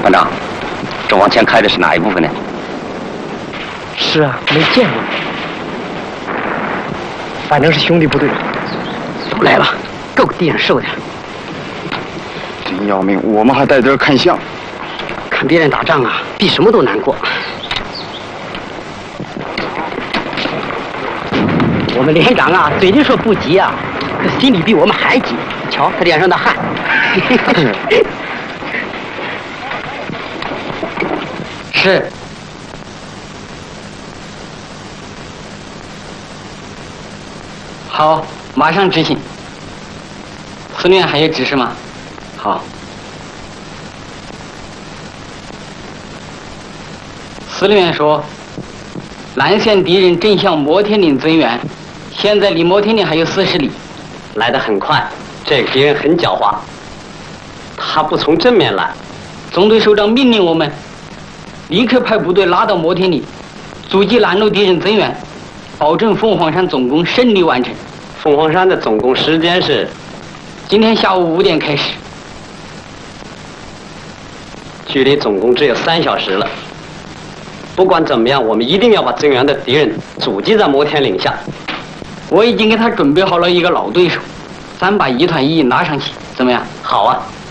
团长，这往前开的是哪一部分呢？ 是啊，没见过。反正是兄弟部队。 都来了，够地上受的。 真要命！我们还在这儿看相。 看别人打仗啊，比什么都难过。我们连长啊，嘴里说不急啊，可心里比我们还急。瞧他脸上的汗。 是。好，马上执行。司令还有指示吗？好。司令员说，蓝线敌人正向摩天岭增援，现在离摩天岭还有40里， 来得很快。这个敌人很狡猾，他不从正面来。 总队首长命令我们立刻派部队拉到摩天岭，阻击拦路敌人增援，保证凤凰山总攻顺利完成。 凤凰山的总攻时间是今天下午5点开始， 距离总攻只有3小时了。不管怎么样，我们一定要把增援的敌人阻击在摩天岭下。 我已经给他准备好了一个老对手，咱把1团1拿上去，怎么样？ 好啊。